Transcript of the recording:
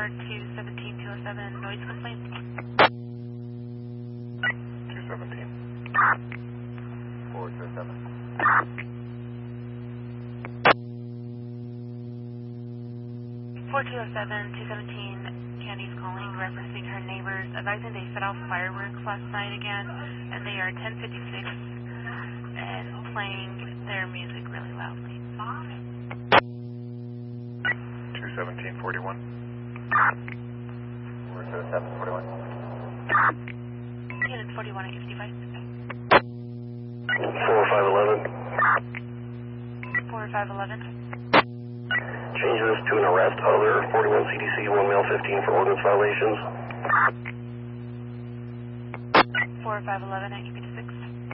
217-207, noise complaint. 217. 427. 217, Candy's calling, referencing her neighbors, advising they set off fireworks last night again, and they are 1056 and playing their music really loudly. 217-41. 427-41. Unit 41 at 55. 4511. 4511. Change this to an arrest other 41 CDC 1 male 15 for ordinance violations. 4511 at UP6.